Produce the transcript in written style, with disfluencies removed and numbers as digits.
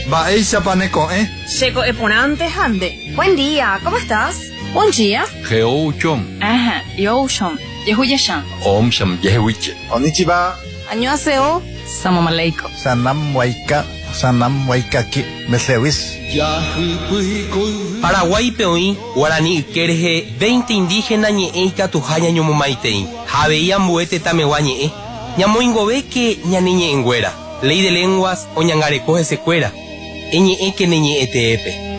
Baeisa paneco, Checo eponante hande. Buen día, ¿cómo estás? Buen día. Geouchon. Ajá, Yoshon. Yehuyashan. Om Sham Yehuiche. Konnichiwa. Annyeonghaseyo. Salam aleikum. Sanam waikaki. Meslewis. Paraguay peoí, Guarani Kerje, 20 indígenas ñe'e Catujaña ñomomaitei. Javeía muete tamewa ñe'e. Ñamoingove que ñaniñe engüera. Ley de lenguas o ñangarecoge secuera. Eñe'e que neñe'e teepe.